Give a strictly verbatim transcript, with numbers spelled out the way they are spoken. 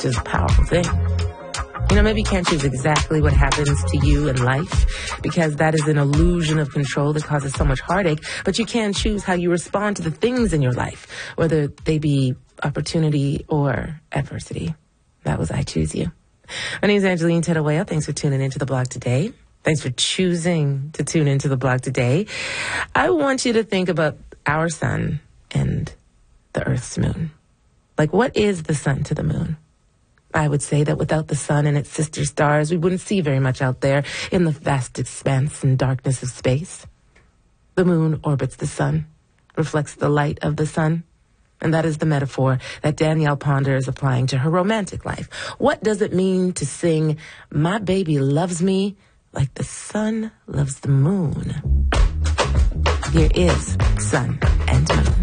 choice is a powerful thing. You know, maybe you can't choose exactly what happens to you in life because that is an illusion of control that causes so much heartache, but you can choose how you respond to the things in your life, whether they be opportunity or adversity. That was I Choose You. My name is Angeline Tedawaya. Thanks for tuning into the blog today. Thanks for choosing to tune into the blog today. I want you to think about our sun and the Earth's moon. Like, what is the sun to the moon? I would say that without the sun and its sister stars, we wouldn't see very much out there in the vast expanse and darkness of space. The moon orbits the sun, reflects the light of the sun, and that is the metaphor that Danielle Ponder is applying to her romantic life. What does it mean to sing, "My baby loves me like the sun loves the moon"? Here is Sun and Moon.